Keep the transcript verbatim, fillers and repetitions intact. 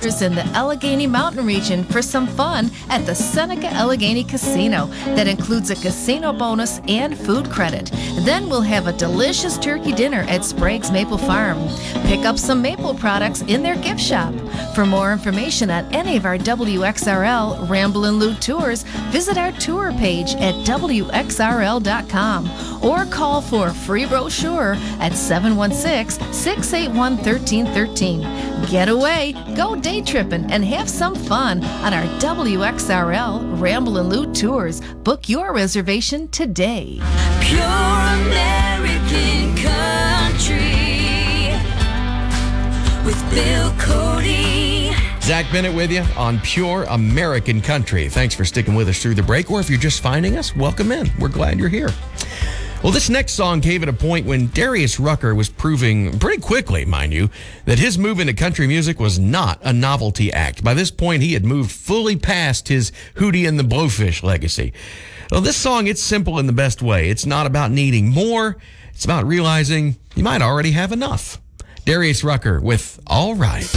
in the Allegheny Mountain region for some fun at the Seneca Allegheny Casino. That includes a casino bonus and food credit. Then we'll have a delicious turkey dinner at Sprague's Maple Farm. Pick up some maple products in their gift shop. For more information on any of our W X R L Ramblin' Lou tours, visit our tour page at W X R L dot com or call for a free brochure at seven one six, six eight one, one three one three. Get away, go day tripping, and have some fun on our W X R L Ramblin' Lou tours. Book your reservation today. Pure American Country with Bill Cody. Zach Bennett with you on Pure American Country. Thanks for sticking with us through the break, or if you're just finding us, welcome in. We're glad you're here. Well, this next song came at a point when Darius Rucker was proving pretty quickly, mind you, that his move into country music was not a novelty act. By this point, he had moved fully past his Hootie and the Blowfish legacy. Well, this song, it's simple in the best way. It's not about needing more. It's about realizing you might already have enough. Darius Rucker with All Right.